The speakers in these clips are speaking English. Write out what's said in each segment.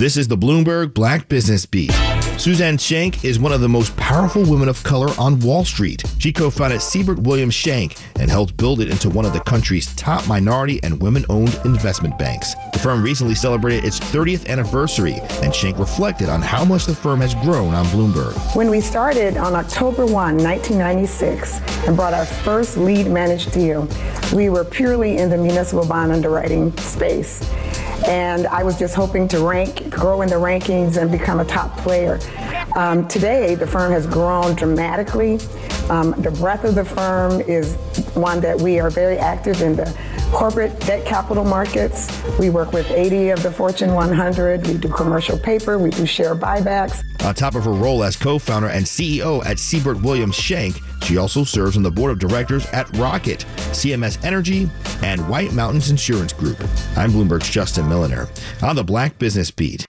This is the Bloomberg Black Business Beat. Suzanne Shank is one of the most powerful women of color on Wall Street. She co-founded Siebert Williams Shank and helped build it into one of the country's top minority and women-owned investment banks. The firm recently celebrated its 30th anniversary, and Shank reflected on how much the firm has grown on Bloomberg. When we started on October 1, 1996, and brought our first lead managed deal, we were purely in the municipal bond underwriting space. And I was just hoping to grow in the rankings and become a top player. Today, the firm has grown dramatically. The breadth of the firm is one that we are very active in the corporate debt capital markets. We work with 80 of the Fortune 100. We do commercial paper. We do share buybacks. On top of her role as co-founder and CEO at Siebert Williams Shank, she also serves on the board of directors at Rocket, CMS Energy, and White Mountains Insurance Group. I'm Bloomberg's Justin Milliner on the Black Business Beat.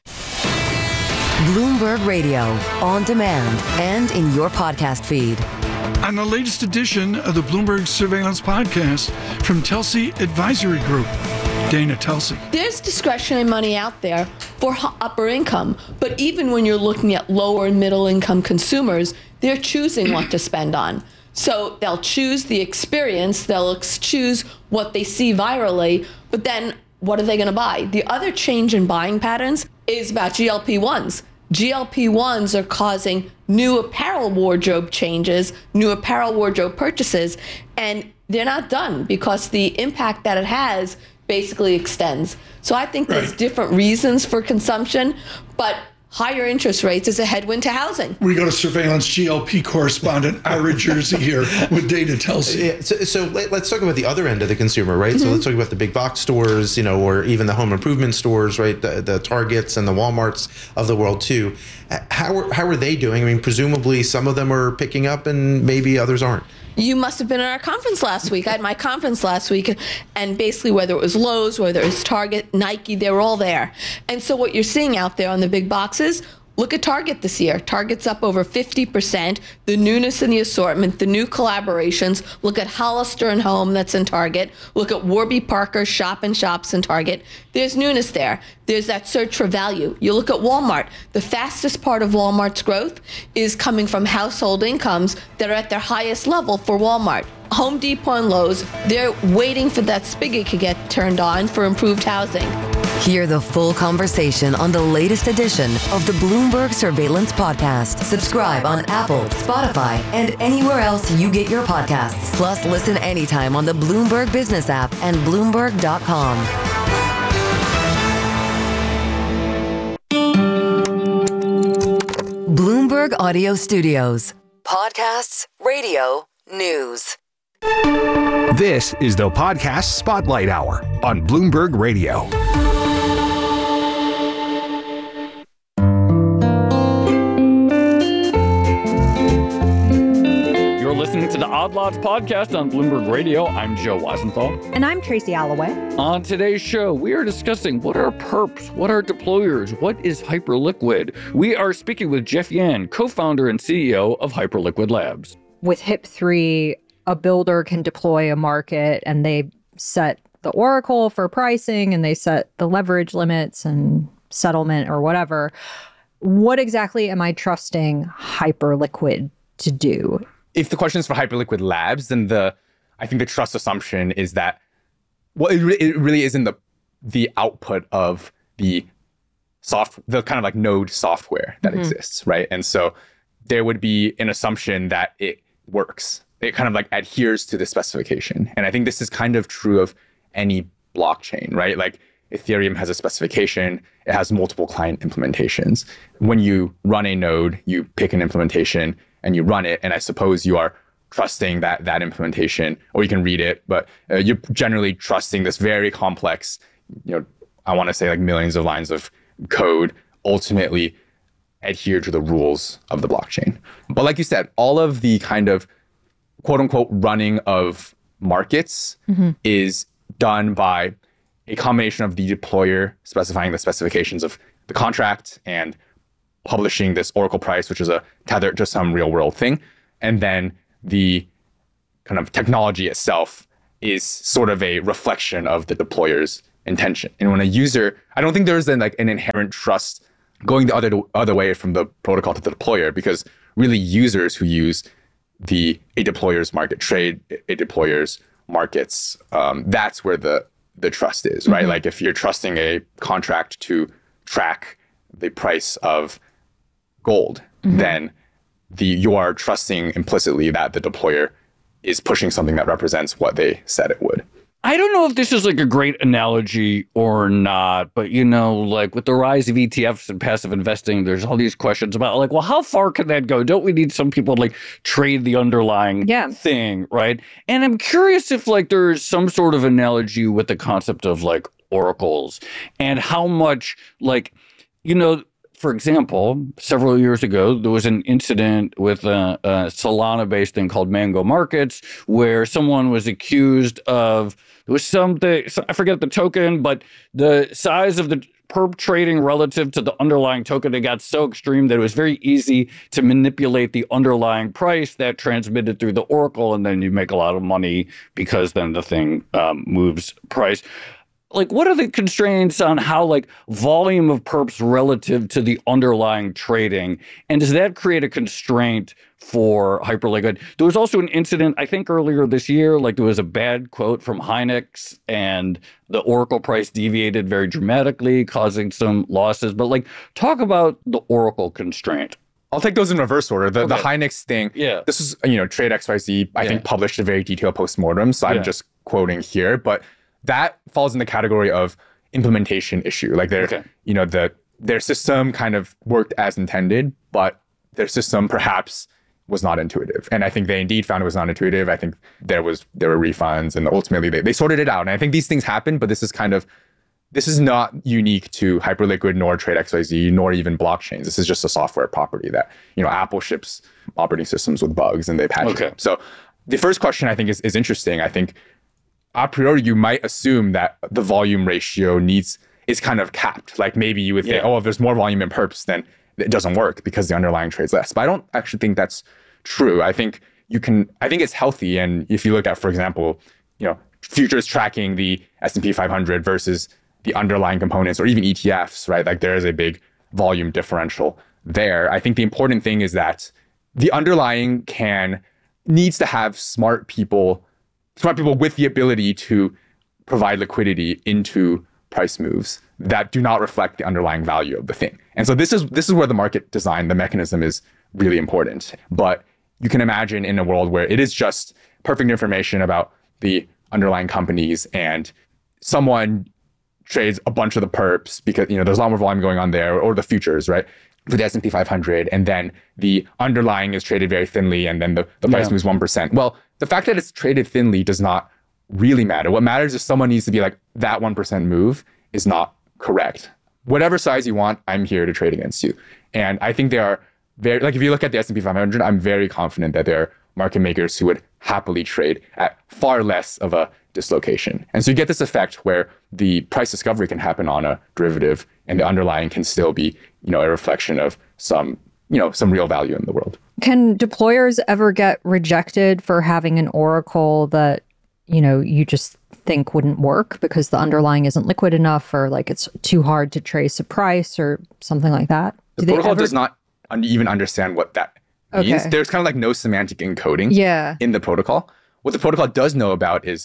Bloomberg Radio, on demand and in your podcast feed. On the latest edition of the Bloomberg Surveillance Podcast from Telsey Advisory Group, Dana Telsey. There's discretionary money out there for upper income, but even when you're looking at lower and middle income consumers, they're choosing what to spend on. So they'll choose the experience, they'll choose what they see virally, but then what are they going to buy? The other change in buying patterns is about GLP-1s. GLP-1s are causing new apparel wardrobe changes, new apparel wardrobe purchases, and they're not done because the impact that it has basically extends. So I think there's different reasons for consumption, but higher interest rates is a headwind to housing. We go to surveillance GLP correspondent Ira Jersey here with Dana Telsey. Yeah, so let's talk about the other end of the consumer, right? So let's talk about the big box stores, or even the home improvement stores, right? The Targets and the Walmarts of the world too. How are they doing? I mean, presumably some of them are picking up and maybe others aren't. You must have been at our conference last week. I had my conference last week, and basically whether it was Lowe's, whether it was Target, Nike, they were all there. And so what you're seeing out there on the big boxes, look at Target this year. Target's up over 50%. The newness in the assortment, the new collaborations. Look at Hollister and Home that's in Target. Look at Warby Parker shop and shops in Target. There's newness there. There's that search for value. You look at Walmart. The fastest part of Walmart's growth is coming from household incomes that are at their highest level for Walmart. Home Depot and Lowe's, they're waiting for that spigot to get turned on for improved housing. Hear the full conversation on the latest edition of the Bloomberg Surveillance Podcast. Subscribe on Apple, Spotify, and anywhere else you get your podcasts. Plus, listen anytime on the Bloomberg Business app and Bloomberg.com. Bloomberg Audio Studios. Podcasts, radio, news. This is the Podcast Spotlight Hour on Bloomberg Radio. You're listening to the Odd Lots podcast on Bloomberg Radio. I'm Joe Weisenthal. And I'm Tracy Alloway. On today's show, we are discussing what are perps, what are deployers, what is Hyperliquid. We are speaking with Jeff Yan, co-founder and CEO of Hyperliquid Labs. With HIP-3, a builder can deploy a market and they set the oracle for pricing and they set the leverage limits and settlement or whatever. What exactly am I trusting Hyperliquid to do? If the question is for Hyperliquid Labs, then I think the trust assumption is that, well, it really is in the output of the kind of like node software that exists, right? And so there would be an assumption that it works. It kind of like adheres to the specification. And I think this is kind of true of any blockchain, right? Like Ethereum has a specification, it has multiple client implementations. When you run a node, you pick an implementation and you run it. And I suppose you are trusting that implementation, or you can read it, but you're generally trusting this very complex, I want to say like millions of lines of code ultimately adhere to the rules of the blockchain. But like you said, all of the kind of quote unquote running of markets is done by a combination of the deployer specifying the specifications of the contract and publishing this oracle price, which is a tethered to some real world thing. And then the kind of technology itself is sort of a reflection of the deployer's intention. And when a user, I don't think there's an inherent trust going the other way from the protocol to the deployer, because really users who use a deployer's market, trade a deployer's markets, that's where the trust is, right? Like if you're trusting a contract to track the price of gold, then you are trusting implicitly that the deployer is pushing something that represents what they said it would. I don't know if this is like a great analogy or not, but like with the rise of ETFs and passive investing, there's all these questions about like, well, how far can that go? Don't we need some people to like trade the underlying thing, right? And I'm curious if like there's some sort of analogy with the concept of like oracles and how much like, for example, several years ago, there was an incident with a Solana-based thing called Mango Markets, where someone was accused of, there was something, I forget the token, but the size of the perp trading relative to the underlying token, it got so extreme that it was very easy to manipulate the underlying price that transmitted through the oracle, and then you make a lot of money because then the thing moves price. Like, what are the constraints on how, like, volume of perps relative to the underlying trading? And does that create a constraint for Hyperliquid? There was also an incident, I think earlier this year, like there was a bad quote from Hynix and the Oracle price deviated very dramatically, causing some losses. But, like, talk about the Oracle constraint. I'll take those in reverse order. The Hynix thing, this is, Trade XYZ, I think, published a very detailed postmortem. So I'm just quoting here. But that falls in the category of implementation issue. Like their system kind of worked as intended, but their system perhaps was not intuitive. And I think they indeed found it was not intuitive. I think there were refunds, and ultimately they sorted it out. And I think these things happen, but this is not unique to Hyperliquid nor Trade XYZ nor even blockchains. This is just a software property that, Apple ships operating systems with bugs and they patch them. So the first question I think is interesting. I think a priori, you might assume that the volume ratio is kind of capped. Like maybe you would think, if there's more volume in perps, then it doesn't work because the underlying trade's less. But I don't actually think that's true. I think it's healthy. And if you look at, for example, futures tracking the S&P 500 versus the underlying components or even ETFs, right? Like there is a big volume differential there. I think the important thing is that the underlying needs to have smart people with the ability to provide liquidity into price moves that do not reflect the underlying value of the thing. And so this is where the market design, the mechanism is really important. But you can imagine in a world where it is just perfect information about the underlying companies and someone trades a bunch of the perps because there's a lot more volume going on there, or the futures, right? For the S&P 500, and then the underlying is traded very thinly, and then the price moves 1%. Well, the fact that it's traded thinly does not really matter. What matters is someone needs to be like, that 1% move is not correct. Whatever size you want, I'm here to trade against you. And I think they are very, like if you look at the S&P 500, I'm very confident that there are market makers who would happily trade at far less of a dislocation. And so you get this effect where the price discovery can happen on a derivative and the underlying can still be, a reflection of some real value in the world. Can deployers ever get rejected for having an oracle that, you just think wouldn't work because the underlying isn't liquid enough, or like it's too hard to trace a price or something like that? The protocol does not even understand what that means. There's kind of like no semantic encoding in the protocol. What the protocol does know about is,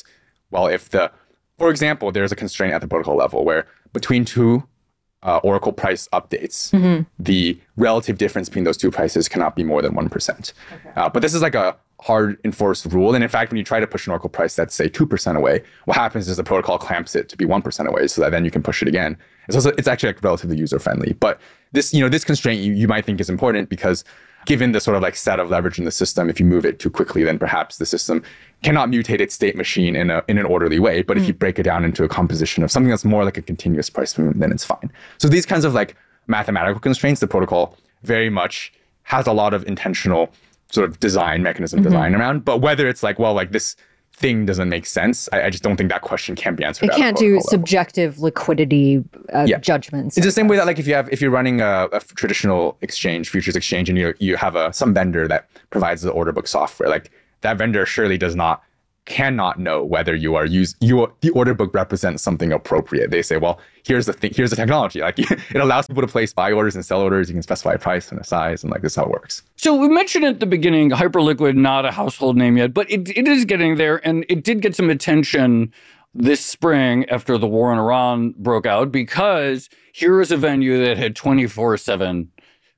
for example, there's a constraint at the protocol level where between two Oracle price updates, the relative difference between those two prices cannot be more than 1%. But this is like a hard enforced rule. And in fact, when you try to push an Oracle price that's, say, 2% away, what happens is the protocol clamps it to be 1% away so that then you can push it again. And so it's actually like relatively user-friendly. But this constraint you might think is important because given the sort of like set of leverage in the system, if you move it too quickly, then perhaps the system cannot mutate its state machine in an orderly way. But if you break it down into a composition of something that's more like a continuous price movement, then it's fine. So these kinds of like mathematical constraints, the protocol very much has a lot of intentional sort of design around. But whether it's like, this thing doesn't make sense, I just don't think that question can be answered. It can't do subjective liquidity judgments. It's the same way that like if you're running a traditional exchange, futures exchange, and you have some vendor that provides the order book software, like that vendor surely does not cannot know whether the order book represents something appropriate. They say, well, here's the technology. Like it allows people to place buy orders and sell orders. You can specify a price and a size, and like this is how it works. So we mentioned at the beginning, Hyperliquid, not a household name yet, but it is getting there, and it did get some attention this spring after the war in Iran broke out, because here is a venue that had 24/7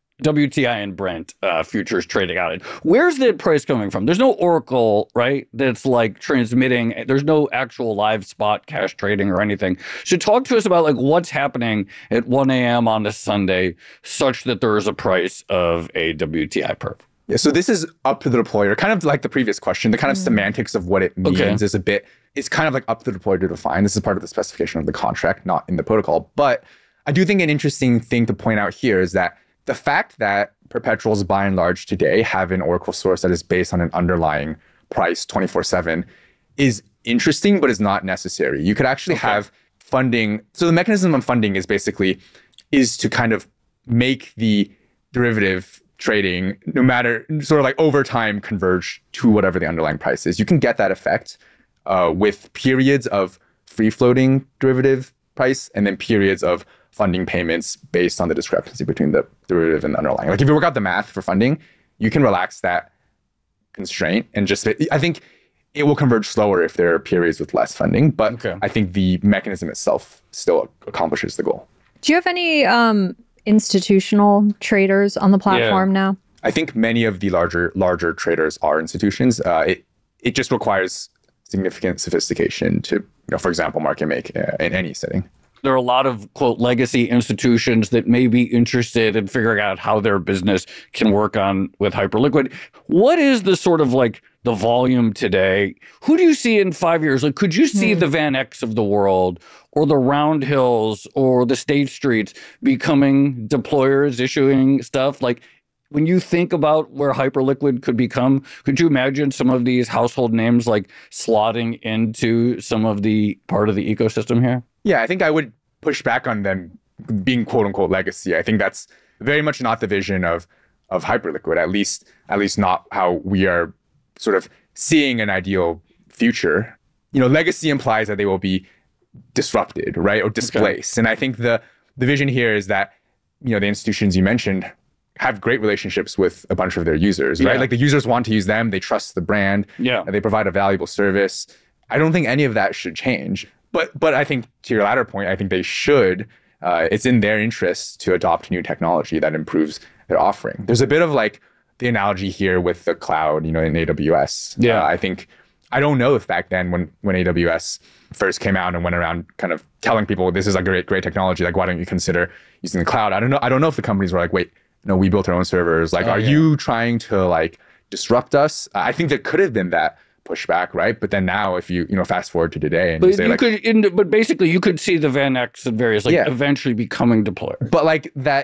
WTI and Brent futures trading out it. Where's the price coming from? There's no Oracle, right? That's like transmitting. There's no actual live spot cash trading or anything. So talk to us about like what's happening at 1 a.m. on a Sunday such that there is a price of a WTI perp. Yeah, so this is up to the deployer. Kind of like the previous question, the kind of semantics of what it means is kind of like up to the deployer to define. This is part of the specification of the contract, not in the protocol. But I do think an interesting thing to point out here is that the fact that perpetuals by and large today have an Oracle source that is based on an underlying price 24/7 is interesting, but is not necessary. You could actually have funding. So the mechanism of funding is to kind of make the derivative trading, no matter sort of like over time, converge to whatever the underlying price is. You can get that effect with periods of free floating derivative price and then periods of funding payments based on the discrepancy between the derivative and the underlying. Like if you work out the math for funding, you can relax that constraint and just, I think it will converge slower if there are periods with less funding, but I think the mechanism itself still accomplishes the goal. Do you have any institutional traders on the platform now? I think many of the larger traders are institutions. It just requires significant sophistication to, for example, market make in any setting. There are a lot of, quote, legacy institutions that may be interested in figuring out how their business can work on with Hyperliquid. What is the sort of like the volume today? Who do you see in 5 years? Like, could you see the Van Ex of the world or the Roundhills or the State Streets becoming deployers, issuing stuff? Like, when you think about where Hyperliquid could become, could you imagine some of these household names like slotting into some of the part of the ecosystem here? Yeah, I think I would push back on them being quote unquote legacy. I think that's very much not the vision of Hyperliquid, at least not how we are sort of seeing an ideal future. Legacy implies that they will be disrupted, right? Or displaced. And I think the vision here is that, the institutions you mentioned have great relationships with a bunch of their users, right? Like the users want to use them, they trust the brand, and they provide a valuable service. I don't think any of that should change. But I think to your latter point, I think they should. It's in their interest to adopt new technology that improves their offering. There's a bit of like the analogy here with the cloud, in AWS. I don't know if back then when AWS first came out and went around kind of telling people this is a great technology, like why don't you consider using the cloud? I don't know if the companies were like, wait, no, we built our own servers. Like, are you trying to like disrupt us? I think there could have been that pushback, right? But then now, if you fast forward to today, and but basically, you could see the Van Ex and various eventually becoming deployers. But like that,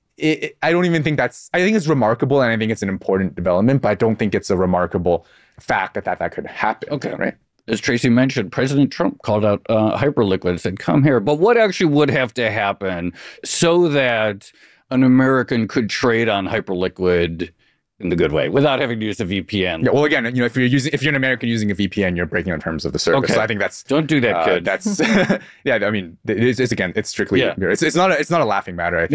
I don't even think that's. I think it's remarkable, and I think it's an important development. But I don't think it's a remarkable fact that could happen. Okay, right. As Tracy mentioned, President Trump called out Hyperliquid and said, "Come here." But what actually would have to happen so that an American could trade on Hyperliquid in the good way without having to use a VPN? Yeah, well, again, if you're an American using a VPN, you're breaking the terms of the service. Okay. So I think that's don't do that, kid. That's I mean, it's strictly it's not a laughing matter. I think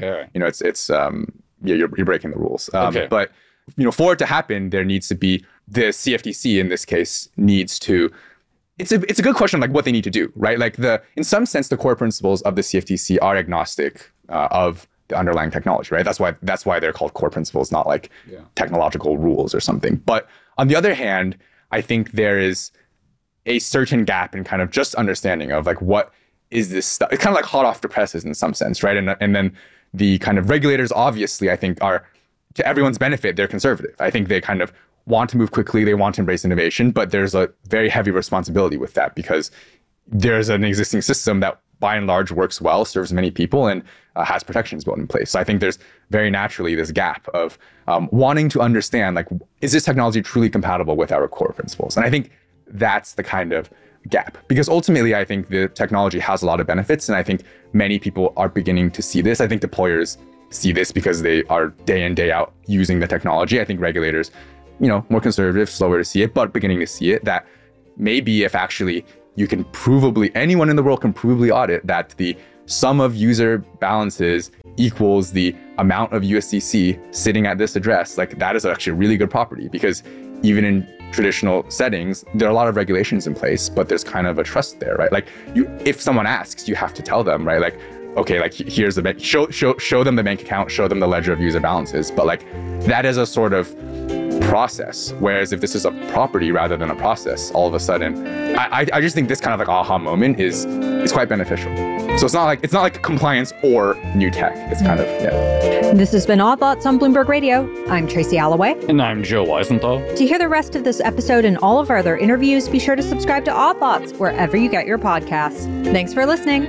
you're breaking the rules. But for it to happen, there needs to be the CFTC in this case needs to. It's a good question, like what they need to do, right? Like in some sense, the core principles of the CFTC are agnostic of the underlying technology, right? That's why they're called core principles, not like technological rules or something. But on the other hand, I think there is a certain gap in kind of just understanding of like what is this stuff. It's kind of like hot off the presses in some sense, right? And then the kind of regulators, obviously, I think are to everyone's benefit. They're conservative. I think they kind of want to move quickly. They want to embrace innovation, but there's a very heavy responsibility with that because there's an existing system that by and large works well, serves many people, and has protections built in place. So I think there's very naturally this gap of wanting to understand, like, is this technology truly compatible with our core principles? And I think that's the kind of gap. Because ultimately, I think the technology has a lot of benefits, and I think many people are beginning to see this. I think deployers see this because they are day in, day out using the technology. I think regulators, more conservative, slower to see it, but beginning to see it, that maybe if actually you can anyone in the world can provably audit that the sum of user balances equals the amount of USDC sitting at this address, like that is actually a really good property, because even in traditional settings, there are a lot of regulations in place, but there's kind of a trust there, right? Like if someone asks, you have to tell them, right? Like, okay, like here's the bank, show them the bank account, show them the ledger of user balances. But like that is a sort of process. Whereas if this is a property rather than a process, all of a sudden, I just think this kind of like aha moment is quite beneficial. So it's not like compliance or new tech. It's kind of, yeah. This has been Odd Thoughts on Bloomberg Radio. I'm Tracy Alloway. And I'm Joe Weisenthal. To hear the rest of this episode and all of our other interviews, be sure to subscribe to Odd Thoughts wherever you get your podcasts. Thanks for listening.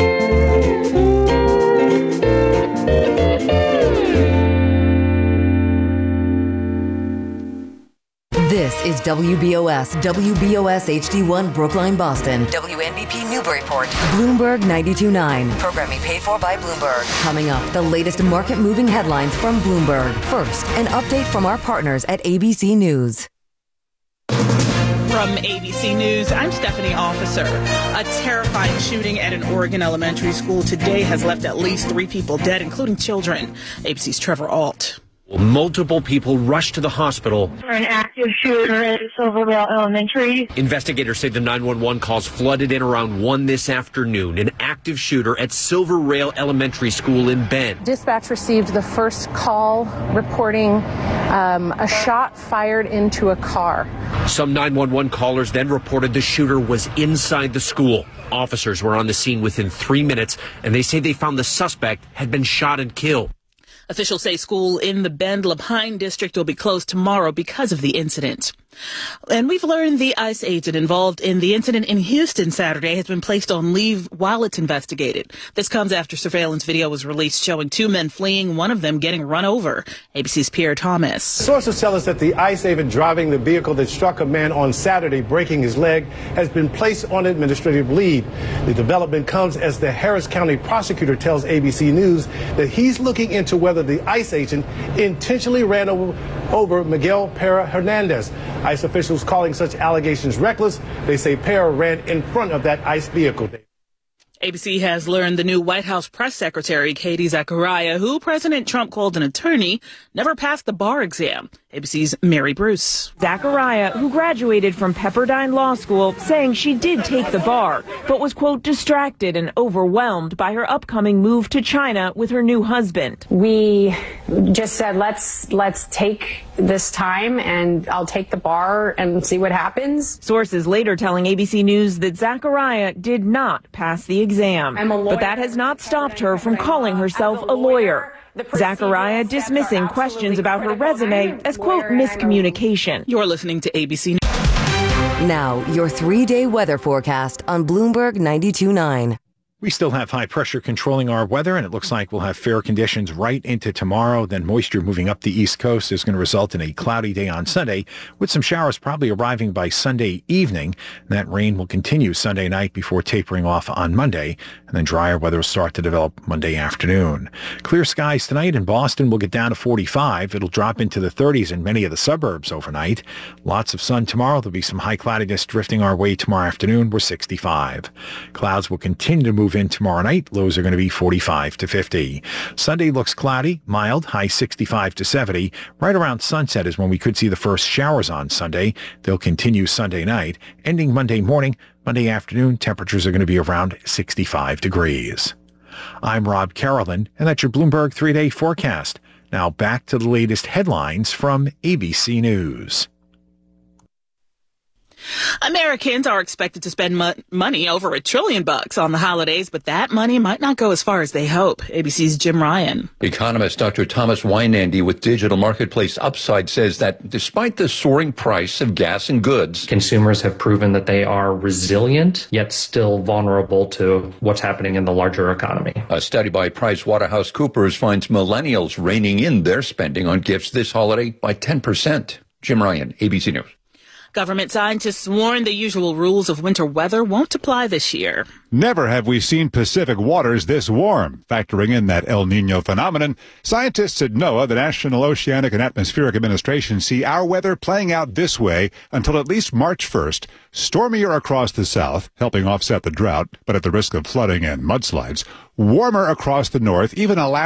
This is WBOS HD1 Brookline, Boston. WNBP Newburyport. Bloomberg 92.9. Programming paid for by Bloomberg. Coming up, the latest market-moving headlines from Bloomberg. First, an update from our partners at ABC News. From ABC News, I'm Stephanie Officer. A terrifying shooting at an Oregon elementary school today has left at least 3 people dead, including children. ABC's Trevor Ault. Multiple people rushed to the hospital for an active shooter at Silvervale Elementary. Investigators say the 911 calls flooded in around 1 this afternoon. An active shooter at Silver Rail Elementary School in Bend. Dispatch received the first call reporting a shot fired into a car. Some 911 callers then reported the shooter was inside the school. Officers were on the scene within 3 minutes, and they say they found the suspect had been shot and killed. Officials say school in the Bend-La Pine district will be closed tomorrow because of the incident. And we've learned the ICE agent involved in the incident in Houston Saturday has been placed on leave while it's investigated. This comes after surveillance video was released showing 2 men fleeing, one of them getting run over. ABC's Pierre Thomas. Sources tell us that the ICE agent driving the vehicle that struck a man on Saturday, breaking his leg, has been placed on administrative leave. The development comes as the Harris County prosecutor tells ABC News that he's looking into whether the ICE agent intentionally ran over Miguel Pera Hernandez. ICE officials calling such allegations reckless. They say Pera ran in front of that ICE vehicle. ABC has learned the new White House press secretary, Katie Zachariah, who President Trump called an attorney, never passed the bar exam. ABC's Mary Bruce. Zachariah, who graduated from Pepperdine Law School, saying she did take the bar, but was, quote, distracted and overwhelmed by her upcoming move to China with her new husband. We just said, let's take this time and I'll take the bar and see what happens. Sources later telling ABC News that Zachariah did not pass the exam. I'm a lawyer, but that has not stopped her from calling herself a lawyer. Zachariah dismissing questions about her resume as, quote, miscommunication. You're listening to ABC News. Now, your 3-day weather forecast on Bloomberg 92.9. We still have high pressure controlling our weather, and it looks like we'll have fair conditions right into tomorrow. Then moisture moving up the East Coast is going to result in a cloudy day on Sunday, with some showers probably arriving by Sunday evening. That rain will continue Sunday night before tapering off on Monday, and then drier weather will start to develop Monday afternoon. Clear skies tonight in Boston will get down to 45. It'll drop into the 30s in many of the suburbs overnight. Lots of sun tomorrow. There'll be some high cloudiness drifting our way tomorrow afternoon. We're 65. Clouds will continue to move in tomorrow night. Lows are going to be 45 to 50. Sunday looks cloudy, mild, high 65 to 70. Right around sunset is when we could see the first showers on Sunday. They'll continue Sunday night. Ending Monday morning, Monday afternoon, temperatures are going to be around 65 degrees. I'm Rob Carolyn, and that's your Bloomberg 3-day forecast. Now back to the latest headlines from ABC News. Americans are expected to spend money over $1 trillion on the holidays, but that money might not go as far as they hope. ABC's Jim Ryan. Economist Dr. Thomas Weinandy with Digital Marketplace Upside says that despite the soaring price of gas and goods, consumers have proven that they are resilient, yet still vulnerable to what's happening in the larger economy. A study by PricewaterhouseCoopers finds millennials reining in their spending on gifts this holiday by 10%. Jim Ryan, ABC News. Government scientists warn the usual rules of winter weather won't apply this year. Never have we seen Pacific waters this warm. Factoring in that El Nino phenomenon, scientists at NOAA, the National Oceanic and Atmospheric Administration, see our weather playing out this way until at least March 1st. Stormier across the south, helping offset the drought, but at the risk of flooding and mudslides. Warmer across the north, even Alaska.